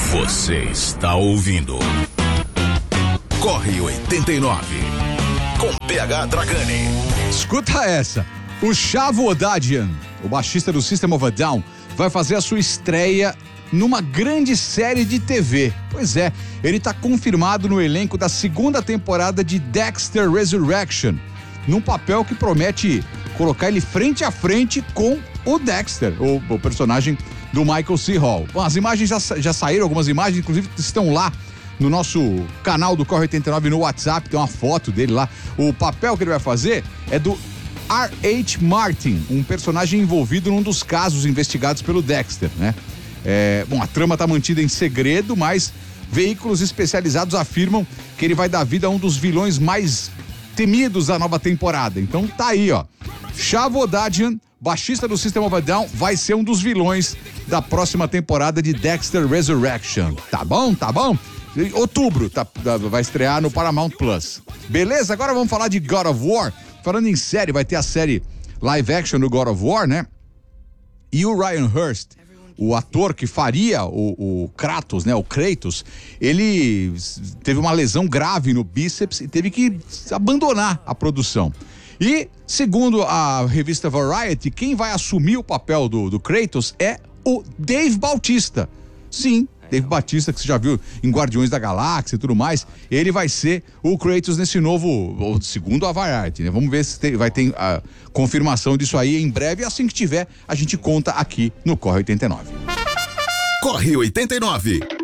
Você está ouvindo Corre 89 com PH Dragani. Escuta essa. O Chavo Odadjian, o baixista do System of a Down, vai fazer a sua estreia numa grande série de TV. Pois é, ele está confirmado no elenco da segunda temporada de Dexter Resurrection, num papel que promete colocar ele frente a frente com o Dexter, o personagem do Michael C. Hall. Bom, as imagens já saíram, algumas imagens, inclusive estão lá no nosso canal do Corre 89 no WhatsApp, tem uma foto dele lá. O papel que ele vai fazer é do R.H. Martin, um personagem envolvido num dos casos investigados pelo Dexter, né? Bom, a trama está mantida em segredo, mas veículos especializados afirmam que ele vai dar vida a um dos vilões mais temidos da nova temporada. Então tá aí, ó. Chavo Odadjian, baixista do System of a Down, vai ser um dos vilões da próxima temporada de Dexter Resurrection. Tá bom? Tá bom? Outubro vai estrear no Paramount Plus. Beleza? Agora vamos falar de God of War. Falando em série, vai ter a série live action do God of War, né? E o Ryan Hurst, o ator que faria o Kratos, né? O Kratos, ele teve uma lesão grave no bíceps e teve que abandonar a produção. E, segundo a revista Variety, quem vai assumir o papel do Kratos é o Dave Bautista. Sim, Dave Bautista, que você já viu em Guardiões da Galáxia e tudo mais, ele vai ser o Kratos nesse novo, segundo a Variety, né? Vamos ver se vai ter a confirmação disso aí em breve, e assim que tiver, a gente conta aqui no Corre 89. Corre 89.